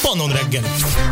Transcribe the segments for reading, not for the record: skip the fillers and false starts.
Mannon reggeli.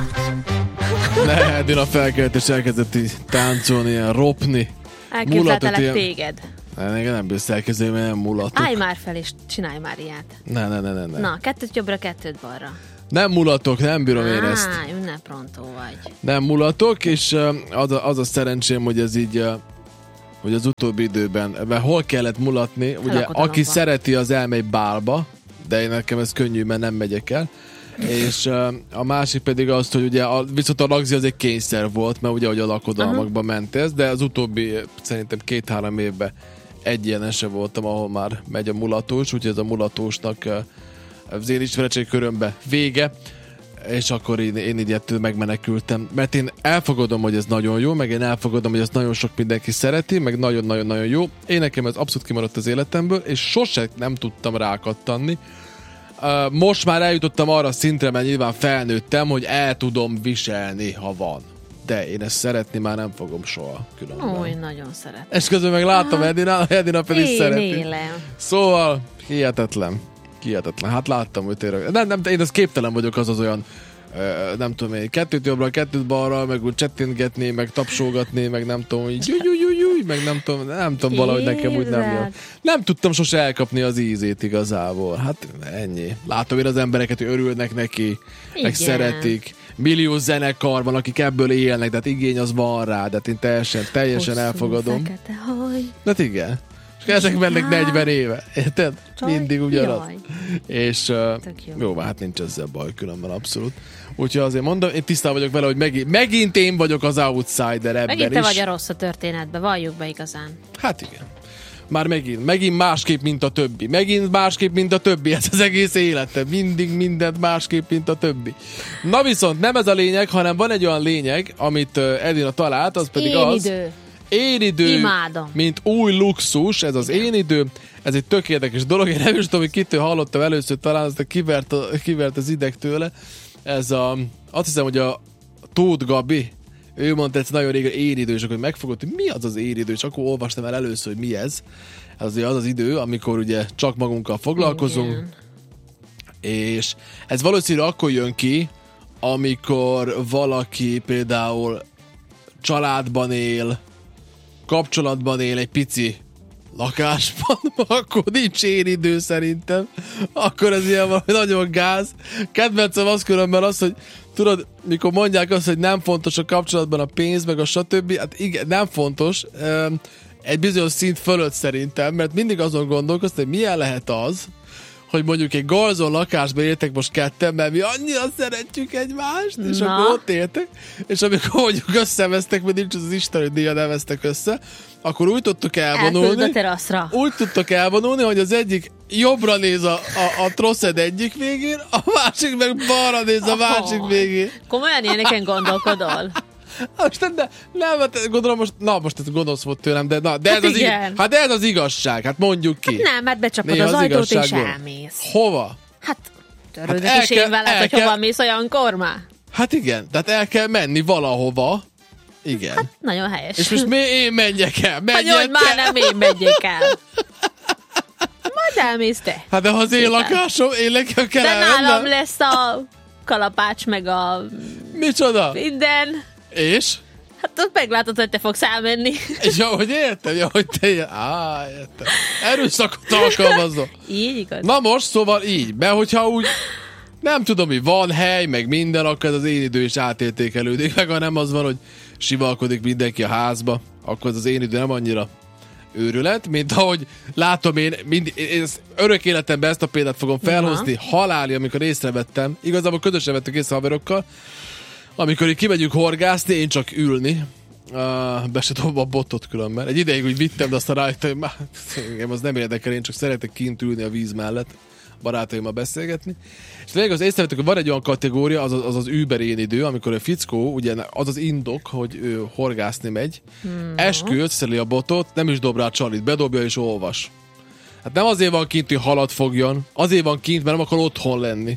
Edina felkelt és elkezdett így táncolni, ilyen ropni. Elképzeltelek téged. Nekem nem bírsz elkezdeni, mert nem mulatok. Állj már fel és csinálj már ilyet. Ne. Na, 2 jobbra, 2 balra. Nem mulatok, nem bírom én ezt. Ünneprontó vagy. Nem mulatok, és az a szerencsém, hogy ez így, hogy az utóbbi időben, mert hol kellett mulatni, ugye aki szereti, az elmegy bálba, de én nekem ez könnyű, mert nem megyek el. És a másik pedig az, hogy ugye viszont a ragzi az egy kényszer volt, mert ugye, hogy a lakodalmakba ment ez, de az utóbbi szerintem 2-3 évben egy ilyen se voltam, ahol már megy a mulatós, úgyhogy ez a mulatósnak az én ismerettség körömbe vége, és akkor én így ettől megmenekültem, mert én elfogadom, hogy ez nagyon jó, meg én elfogadom, hogy ezt nagyon sok mindenki szereti, meg nagyon-nagyon-nagyon jó. Én nekem ez abszolút kimaradt az életemből, és sose nem tudtam rákattanni. Most már eljutottam arra szintre, mert nyilván felnőttem, hogy el tudom viselni, ha van. De én ezt szeretni már nem fogom soha különben. Ó, én nagyon szeretem. És közben meg láttam Edina pedig szereti. Élem. Szóval hihetetlen. Hát láttam, hogy tényleg. Nem, én az képtelen vagyok, az olyan nem tudom én, 2 jobbra, 2 balra, meg úgy csettintgetni, meg tapsolgatni, meg nem tudom, így meg nem tudom, valahogy nekem úgy nem jön. Nem tudtam sose elkapni az ízét igazából. Hát ennyi. Látom én az embereket, hogy örülnek neki, meg szeretik. Millió zenekar van, akik ebből élnek, tehát igény az van rá, de én teljesen elfogadom. Hát igen. És ezek mennek 40 éve. Érted? Mindig ugyanaz. És jó, hát nincs ezzel baj különben abszolút. Úgyhogy azért mondom, én tisztában vagyok vele, hogy megint én vagyok az outsider ebben megint te is. vagy a rossz a történetben, valljuk be igazán. Hát igen. Már megint másképp, mint a többi. Megint másképp, mint a többi. Ez az egész élete. Mindig mindent másképp, mint a többi. Na viszont nem ez a lényeg, hanem van egy olyan lényeg, amit Edina talált, az pedig az... Én idő, imádom. Mint új luxus, ez az én idő, ez egy tök érdekes dolog, én nem is tudom, hogy kitől hallottam először, talán aztán kivert az ideg tőle, ez azt hiszem, hogy a Tóth Gabi, ő mondta ezt nagyon régen, én idő, és akkor megfogott, hogy mi az az én idő, és akkor olvastam el először, hogy mi ez. Ez az idő, amikor ugye csak magunkkal foglalkozunk, igen. És ez valószínűleg akkor jön ki, amikor valaki például családban él, kapcsolatban él egy pici lakásban, akkor nincs én idő szerintem. Akkor ez ilyen valami nagyon gáz. Kedvencem az különben az, hogy tudod, mikor mondják azt, hogy nem fontos a kapcsolatban a pénz, meg a stb. Hát igen, nem fontos. Egy bizonyos szint fölött szerintem, mert mindig azon gondolkoztam, hogy milyen lehet az, hogy mondjuk egy garzon lakásban éltek most ketten, mert mi annyira szeretjük egymást, és akkor ott éltek, és amikor mondjuk összevesztek, mert nincs az Isten, hogy néha nem vesztek össze, akkor úgy tudtok elvonulni, hogy az egyik jobbra néz a troszed egyik végén, a másik meg balra néz a másik végén. Komolyan ilyeneken gondolkodol? Gondolom most ez gonosz volt tőlem, de ez az igazság, hát mondjuk ki. Hát nem, hát becsapod az ajtót és elmész. Hova? Hát törődik is én veled, hogy hova mész olyankor már. Hát igen, tehát el kell menni valahova. Igen. Hát nagyon helyes. És most én menjek el? Hogy már nem én megyek el. Majd elmész te. Hát de ha az én lakásom, én nekem kell elmennem. De nálam lesz a kalapács, meg a... Micsoda? Minden. És? Hát ott meglátod, hogy te fogsz elmenni. Ja, hogy értem, hogy te ilyen... értem. Erőszakot alkalmazom. Így igaz. Na most, szóval így, mert hogyha úgy nem tudom, hogy van hely, meg minden, akkor ez az én idő is átértékelődik, meg ha nem az van, hogy sivalkodik mindenki a házba, akkor az én idő nem annyira őrület, mint ahogy látom én örök életemben ezt a példát fogom felhozni, haláli, amikor észrevettem, igazából közösen vettük észre haverokkal, amikor így kimegyünk horgászni, én csak ülni, be se dobom a botot különben. Egy ideig úgy vittem, de aztán rájöttem, hogy engem az nem érdekel, én csak szeretek kint ülni a víz mellett, barátaimmal beszélgetni. És tényleg az észrevettük, hogy van egy olyan kategória, az Uber én idő, amikor a fickó, ugye az indok, hogy ő horgászni megy, eskü, összeszeli a botot, nem is dob rá csalit, bedobja és olvas. Hát nem azért van kint, hogy halat fogjon, azért van kint, mert nem akar otthon lenni.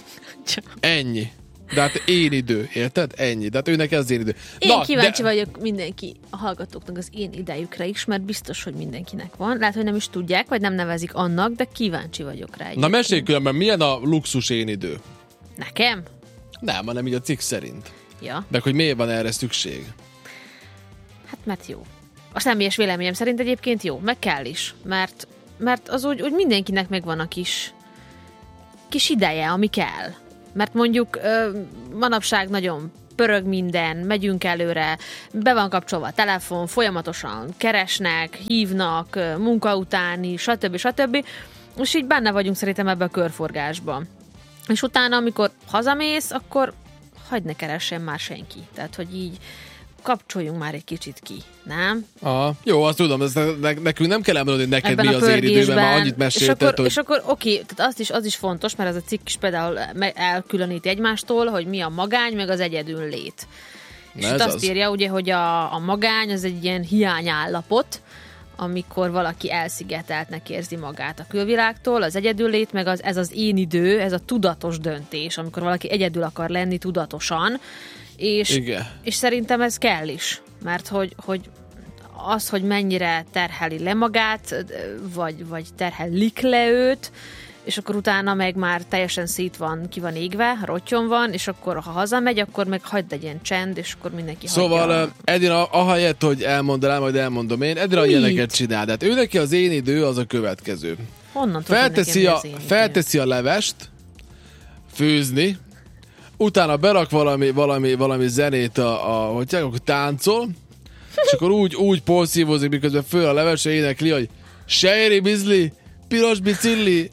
Ennyi. De hát én idő, érted? Ennyi. De hát őnek ez én idő. Én kíváncsi vagyok mindenki a hallgatóknak az én idejükre is, mert biztos, hogy mindenkinek van. Lehet, hogy nem is tudják, vagy nem nevezik annak, de kíváncsi vagyok rá. Na mesélj különben, milyen a luxus én idő? Nekem? Nem, hanem így a cikk szerint. Ja. Meg hogy miért van erre szükség? Hát mert jó. A személyes véleményem szerint egyébként jó, meg kell is, mert az úgy mindenkinek megvan a kis ideje, ami kell. Mert mondjuk manapság nagyon pörög minden, megyünk előre, be van kapcsolva a telefon, folyamatosan keresnek, hívnak, munka utáni, stb. És így benne vagyunk szerintem ebbe a körforgásba. És utána, amikor hazamész, akkor hagyd ne keressen már senki. Tehát, hogy így kapcsoljunk már egy kicsit ki, nem? Aha. Jó, azt tudom, nekünk nem kell elmondani, hogy neked mi az én időben, már annyit mesélted, és akkor oké, tehát az is fontos, mert ez a cikk is például elkülöníti egymástól, hogy mi a magány, meg az egyedüllét. És itt azt írja, ugye, hogy a magány az egy ilyen hiányállapot, amikor valaki elszigeteltnek érzi magát a külvilágtól, az egyedüllét, meg ez az én idő, ez a tudatos döntés, amikor valaki egyedül akar lenni tudatosan, és szerintem ez kell is, mert hogy mennyire terheli le magát, vagy terhelik le őt, és akkor utána meg már teljesen ki van égve, rottyon van, és akkor ha hazamegy, akkor meg hagyd legyen csend, és akkor mindenki Szóval Edina, ahelyett, hogy elmondanám, majd elmondom én, Edina ilyeneket csinál. Tehát ő neki az én idő az a következő. Honnan felteszi a levest, főzni, utána berak valami zenét, hogy táncol, és akkor úgy porszívózik, miközben föl a levesre énekli, hogy sejri bizli, piros bicilli,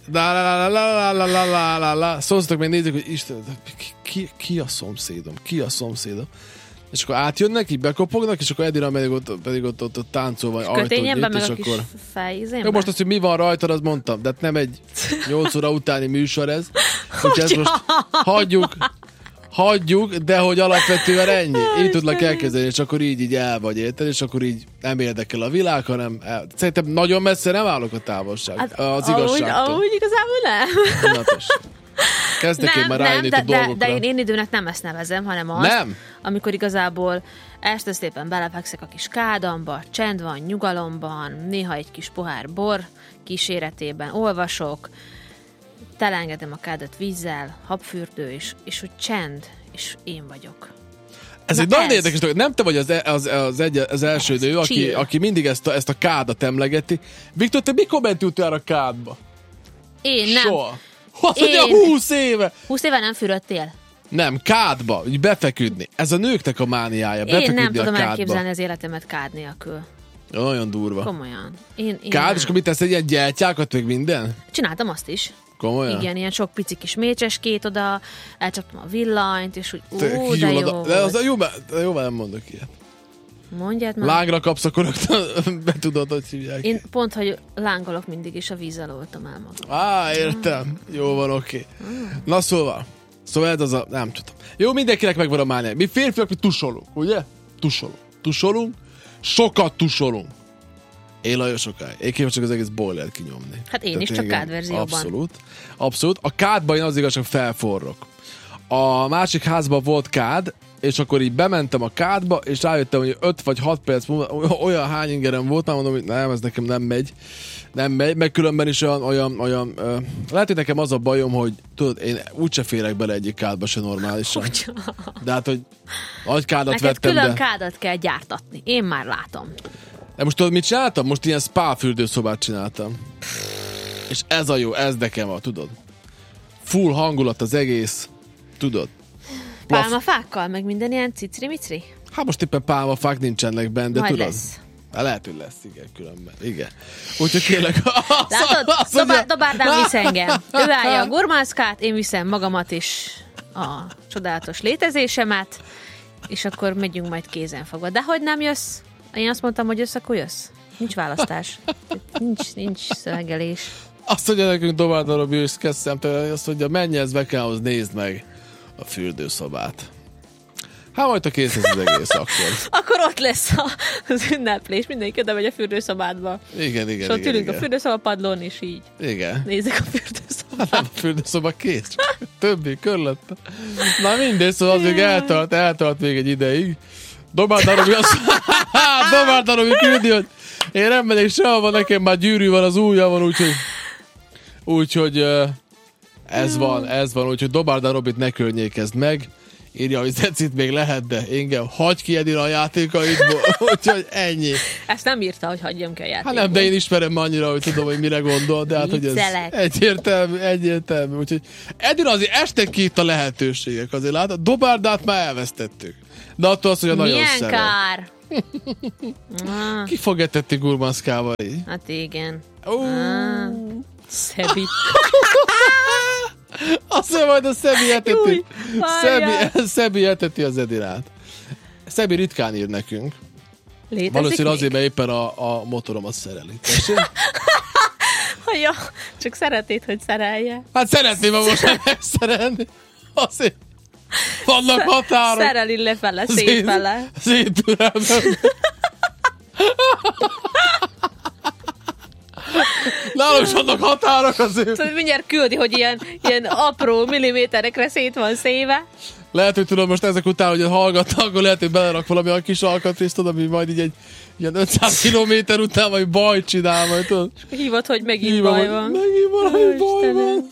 la. Szóztak meg, nézzük, hogy Isten, ki a szomszédom? És akkor átjönnek, így bekopognak, és akkor Edina pedig ott táncol, vagy kötényen be meg a kis fejizénbe. Most azt, hogy mi van rajtad, azt mondtam, de nem egy 8 óra utáni műsor ez. Úgyhogy ezt most hagyjuk, de hogy alapvetően ennyi. Így tudlak elkezdeni, és akkor így el vagy érted, és akkor így nem érdekel a világ, hanem szerintem nagyon messze nem állok a távolság. Hát, az igazságtól. Amúgy igazából nem. Kezdek én már rájönni a dolgokra. De én időnek nem ezt nevezem, hanem azt, amikor igazából este szépen belefekszek a kis kádamba, csend van, nyugalomban, néha egy kis pohár bor kíséretében olvasok, telengedem a kádat vízzel, habfürdő, és hogy csend, és én vagyok. Ez egy nagyon érdekes dolog. Nem te vagy az első nő, aki mindig ezt a kádat emlegeti. Viktor, te mikor mentél a kádba? Én nem. Soha. Azt mondja, 20 éve. 20 éve nem fürödtél? Nem, kádba, úgy befeküdni. Ez a nőknek a mániája, befeküdni a kádba. Én nem tudom elképzelni az életemet kád nélkül. Olyan durva. Komolyan. Kád, és akkor mit tesz, egy ilyen gyertyákat, meg minden? Csináltam azt is. Komolyan? Igen, ilyen sok pici kis mécseskét oda, elcsaptam a villanyt, és úgy, de jó de az jó, nem mondok ilyet. Mondjad már. Lángra kapsz, akkor rögtön be tudod, hogy hívják. Én pont, hogy lángolok mindig, és a vízzel oltom el magam. Értem. Jó van, oké. Na szóval ez az a... Nem tudom. Jó, mindenkinek megvan a mánia. Mi férfiak, mi tusolunk, ugye? Tusolunk. Sokat tusolunk. Én nagyon sokáig. Én képes csak az egész boilert kinyomni. Hát én is, csak kád verzióban. Abszolút. A kádban én az igazság felforrok. A másik házban volt kád, és akkor így bementem a kádba, és rájöttem, hogy 5 vagy 6 perc múlva olyan hány ingerem volt, már mondom, hogy nem, ez nekem nem megy, meg különben is olyan lehet, hogy nekem az a bajom, hogy tudod, én úgyse férek bele egyik kádba se normálisan. De hát, hogy nagy kádat neked vettem, külön kádat kell gyártatni. Én már látom. De most tudod, mit csináltam? Most ilyen spa fürdőszobát csináltam. És ez a jó, ez nekem van, tudod. Full hangulat az egész, tudod. Pálmafákkal, meg minden ilyen cicri-micri? Hát most éppen pálmafák nincsenek benne, de majd tudod. Lesz. Hát lehet, hogy lesz, igen, különben. Igen. Úgyhogy kérlek... Látod, Dobárdán visz engem. Ő állja a gurmászkát, én viszem magamat is a csodálatos létezésemet, és akkor megyünk majd kézenfogva. De hogy nem jössz? Én azt mondtam, hogy jössz, akkor jössz. Nincs választás. Nincs szövegelés. Azt mondja nekünk Dobárdán Robi, és kezdtem, azt mondja, menj ez Bekához, nézd meg a fürdőszobát. Hát majd a kész az egész akkor. Akkor ott lesz az ünneplés, mindenki oda megy a fürdőszobádba. Igen. És ott ülünk a fürdőszobapadlón, és így. Igen. Nézzük a fürdőszobát. Nem a fürdőszoba kész, többi körülötte. Na mindegy, szóval az még eltart még egy ideig. Dobárdán Robi küldi, hogy én nem megyek sehova, nekem már gyűrű van az ujjamon, úgyhogy Ez van, úgyhogy dobáld a Robit, ne környékezd meg. Írja, hogy Decit még lehet, de engem hagyj ki Edina a játékaidból. Úgyhogy ennyi. Ezt nem írta, hogy hagyjam ki a játékból. Hát nem, de én ismerem annyira, hogy tudom, hogy mire gondol, de hát, hogy ez egyértelmű. Úgyhogy Edina azért este ki itt a lehetőségek, azért látod, Dobárdát már elvesztettük. De attól azt, hogy a nagyon szeret. Milyen kár! Ki fog etetni Gurmanszkával így? Hát igen. Szebi. Azt mondja, majd a Szebi eteti. Szebi eteti az Edinát. Szebi ritkán ír nekünk. Létezik valószínűleg még? azért, mert éppen a motorom azt szereli. Ja, csak szeretnéd, hogy szerelje. Hát szeretném, ha most nem megszerelni. Azért vannak határok. Szereli lefele, szétfele. Szétürelmem. Nálam is vannak határok azért. Szóval mindjárt küldi, hogy ilyen apró milliméterekre szét van széve. Lehet, hogy tudom most ezek után, hogy hallgatnak, akkor lehet, hogy belerak valami a kis alkatrészt, tudod, ami majd így egy ilyen 500 kilométer után majd bajt csinál, majd tudod. Hívod, hogy megint baj van. Megint valami baj van.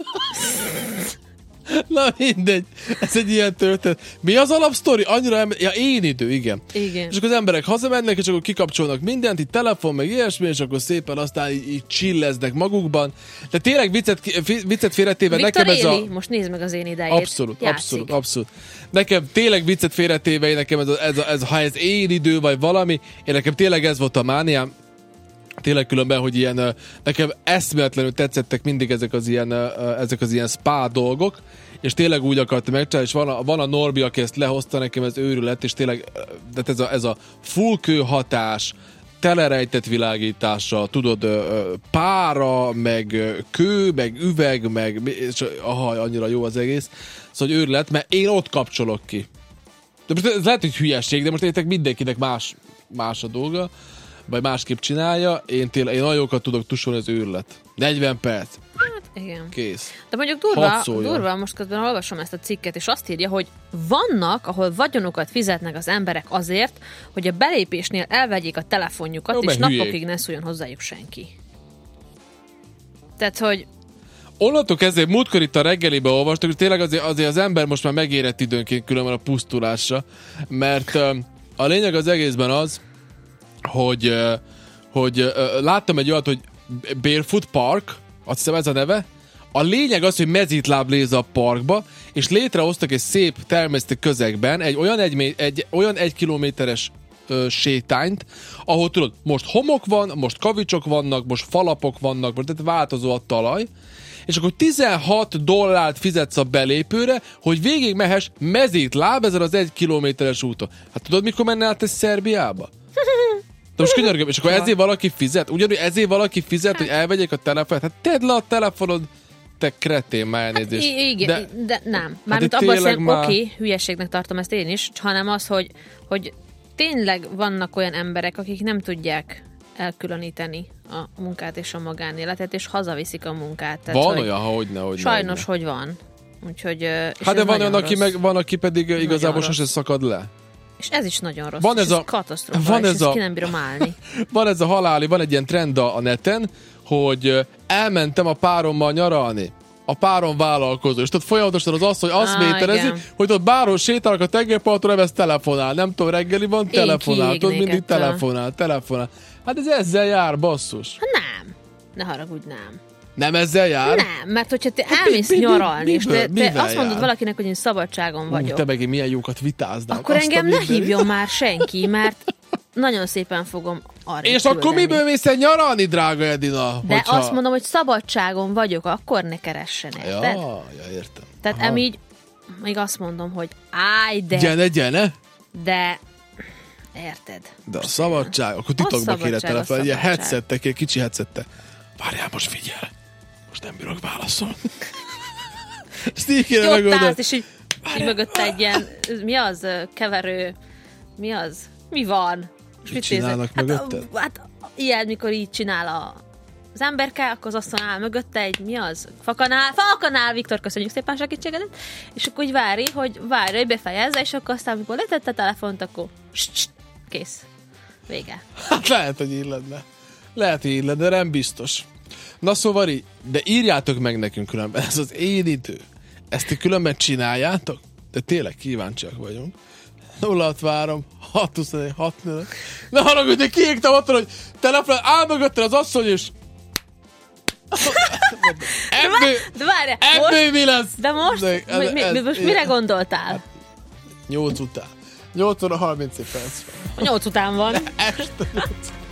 Na mindegy, ez egy ilyen történet. Mi az alapsztori? Annyira én idő, igen. És akkor az emberek hazamennek, és akkor kikapcsolnak mindent, itt telefon, meg ilyesmi, és akkor szépen aztán így chilleznek magukban. De tényleg viccet félretéve Viktor nekem éli. Most nézd meg az én idejét. Abszolút. Nekem tényleg viccet félretéve, nekem ha ez én idő, vagy valami, én nekem tényleg ez volt a mániám. Tényleg különben, hogy ilyen, nekem eszméletlenül tetszettek mindig ezek az ilyen spa dolgok, és tényleg úgy akartam megcsinálni, és van a Norbi, aki ezt lehozta, nekem ez őrület, és tényleg de ez a full kő hatás, telerejtett világítása, tudod, pára, meg kő, meg üveg, és annyira jó az egész. Szóval őrület, mert én ott kapcsolok ki. De most ez lehet, hogy hülyeség, de most értek mindenkinek más a dolga, vagy másképp csinálja, én nagyon jókat tudok tusolni, az őrület. 40 perc. Hát igen. Kész. De mondjuk durva, most közben olvasom ezt a cikket, és azt írja, hogy vannak, ahol vagyonokat fizetnek az emberek azért, hogy a belépésnél elvegyék a telefonjukat, és napokig ne szóljon hozzájuk senki. Tehát, hogy onnantól kezdve, múltkor itt a reggelibe olvastuk, és tényleg azért az ember most már megérett időnként különben a pusztulásra, mert a lényeg az egészben az, hogy láttam egy olyat, hogy Barefoot Park, azt hiszem ez a neve. A lényeg az, hogy mezítlábléz a parkba, és létrehoztak egy szép természeti közegben egy olyan 1 kilométeres sétányt, ahol tudod, most homok van, most kavicsok vannak, most falapok vannak, most tehát változó a talaj, és akkor $16 fizetsz a belépőre, hogy végig mehess mezítláb ezen az 1 kilométeres úton. Hát tudod, mikor menne át ez Szerbiába? De most könyörgöm, és akkor ezért valaki fizet? Ugyanúgy ezért valaki fizet, hogy elvegyék a telefonot? Hát tedd le a telefonod, te kretén, már elnézést. Hát igen, de nem. Mármint abban szerint oké, hülyeségnek tartom ezt én is, hanem az, hogy tényleg vannak olyan emberek, akik nem tudják elkülöníteni a munkát és a magánéletet, és hazaviszik a munkát. Tehát, van olyan, hogyne. Sajnos, hogy van. Úgyhogy, hát de van olyan, van, aki pedig igazából sosem szakad le. És ez is nagyon rossz. Van ez a katasztrófa, és ezt ki nem bírom állni. Van ez a haláli, van egy ilyen trend a neten, hogy elmentem a párommal nyaralni. A párom vállalkozó. És tudod, folyamatosan az asszony azt méterezi, hogy ott bárhol sétálnak a tengerparton, nem ez telefonál. Nem tudom, reggeli van, telefonál. Tudod, mindig telefonál. Hát ez ezzel jár, basszus. Hát nem. Ne haragudj, nem. Nem ezzel jár? Nem, mert hogyha te elmész nyaralni, és te azt mondod valakinek, hogy én szabadságon vagyok. Te megint milyen jókat vitáznál. Akkor engem ne hívjon már senki, mert nagyon szépen fogom arra és küldeni. Akkor miből mész el nyaralni, drága Edina? De azt mondom, hogy szabadságon vagyok, akkor ne keressen, érted? Ja, értem. Tehát így még azt mondom, hogy állj, de... Gyene. De... Érted? De a szabadság, akkor titokba kéne telefon, egy ilyen headsettek, egy kicsi headsettek. Várjál, most figyel. Most nem bírok válaszolni. Ezt így kéne megoldani. És így mögötte egy ilyen, mi az, keverő, mi az? Mi van? Mit csinálnak mögötte? Hát ilyen, mikor így csinál az emberke, akkor az asszony áll mögötte egy, mi az? Fakanál, Viktor, köszönjük szépen segítségedet. És akkor úgy várja, hogy befejezze, és akkor aztán, amikor letette a telefont, akkor kész. Vége. Hát lehet, hogy így lenne. De nem biztos. Na szóval így, de írjátok meg nekünk különben, ez az én idő. Ezt ti különben csináljátok? De tényleg kíváncsiak vagyunk. 063 624 6 Ne haragudj, de kiégtem attól, hogy teleplen áll mögötted az asszony, és de várjál, ebből mi lesz? De most mire gondoltál? 8 után. 8 óra 30 perc. 8 után van. Este 8.